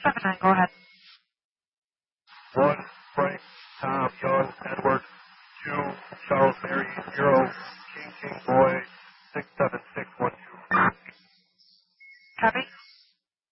Go ahead. 1, Frank, Tom, Young, Edward. 2, Charles, Mary, 0, King, boy.